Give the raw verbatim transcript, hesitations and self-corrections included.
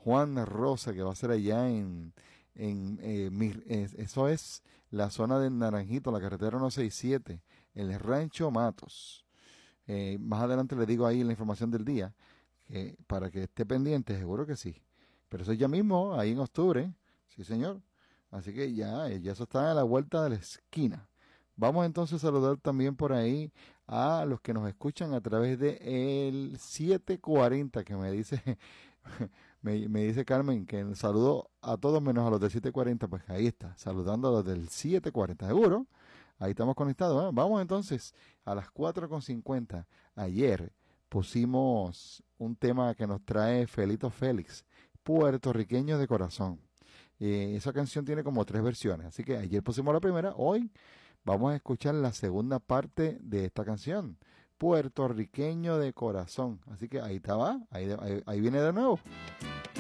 Juan Rosa, que va a ser allá en, en eh, Mir- eh, eso es la zona del Naranjito, la carretera ciento sesenta y siete, el Rancho Matos. Eh, más adelante le digo ahí la información del día, que, para que esté pendiente, seguro que sí. Pero eso es ya mismo, ahí en octubre, sí señor. Así que ya, eh, ya eso está a la vuelta de la esquina. Vamos entonces a saludar también por ahí a los que nos escuchan a través de el setecientos cuarenta, que me dice, me, me dice Carmen, que el saludo a todos menos a los del setecientos cuarenta, pues ahí está, saludando a los del setecientos cuarenta, seguro. Ahí estamos conectados, ¿eh? Vamos entonces a las cuatro con cincuenta. Ayer pusimos un tema que nos trae Felito Félix, puertorriqueño de corazón. Eh, esa canción tiene como tres versiones, así que ayer pusimos la primera, hoy vamos a escuchar la segunda parte de esta canción, puertorriqueño de corazón. Así que ahí está, va, ahí, ahí, ahí viene de nuevo.